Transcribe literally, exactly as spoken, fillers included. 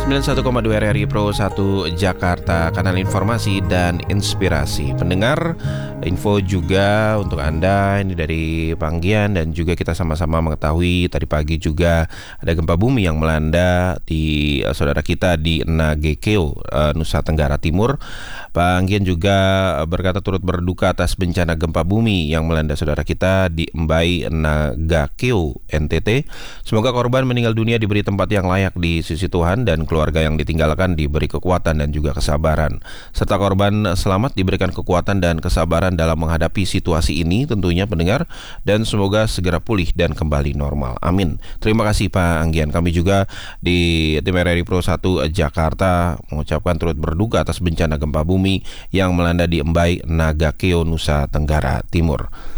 sembilan puluh satu koma dua R R I Pro satu Jakarta, kanal informasi dan inspirasi. Pendengar, info juga untuk Anda ini dari Panggian, dan juga kita sama-sama mengetahui tadi pagi juga ada gempa bumi yang melanda di uh, saudara kita di Nagekeo, uh, Nusa Tenggara Timur. Panggian juga berkata turut berduka atas bencana gempa bumi yang melanda saudara kita di Mbai, Nagakeo, N T T. Semoga korban meninggal dunia diberi tempat yang layak di sisi Tuhan dan keluarga yang ditinggalkan diberi kekuatan dan juga kesabaran. Serta korban selamat diberikan kekuatan dan kesabaran dalam menghadapi situasi ini tentunya pendengar, dan semoga segera pulih dan kembali normal. Amin. Terima kasih Pak Anggian. Kami juga di tim R R I Pro satu Jakarta mengucapkan turut berduka atas bencana gempa bumi yang melanda di Mbai, Nagakeo, Nusa Tenggara Timur.